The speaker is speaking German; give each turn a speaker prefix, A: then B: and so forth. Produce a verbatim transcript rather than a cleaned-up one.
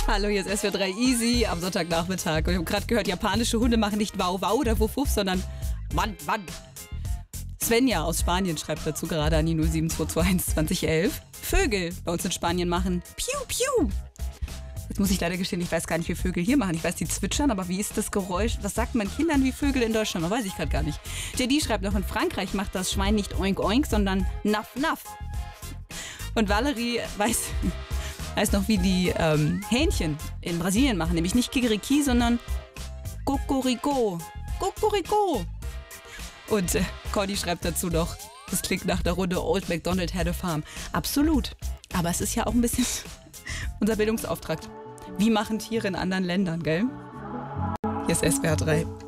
A: Hallo, hier ist S W R drei Easy am Sonntagnachmittag. Und ich habe gerade gehört, japanische Hunde machen nicht Wow Wow oder Wuff Wuff, sondern Wann Wann. Svenja aus Spanien schreibt dazu gerade an die null sieben zwei zwei eins zwanzig elf. Vögel bei uns in Spanien machen Piu Piu. Jetzt muss ich leider gestehen, ich weiß gar nicht, wie Vögel hier machen. Ich weiß, die zwitschern, aber wie ist das Geräusch? Was sagt man Kindern wie Vögel in Deutschland? Das weiß ich gerade gar nicht. J D schreibt noch, in Frankreich macht das Schwein nicht Oink Oink, sondern Naff Naff. Und Valerie weiß, weiß noch, wie die ähm, Hähnchen in Brasilien machen. Nämlich nicht Kikeriki, sondern Cocorico. Cocorico. Und äh, Cordy schreibt dazu noch, das klingt nach der Runde Old MacDonald had a farm. Absolut. Aber es ist ja auch ein bisschen unser Bildungsauftrag. Wie machen Tiere in anderen Ländern, gell? Hier ist S W R drei.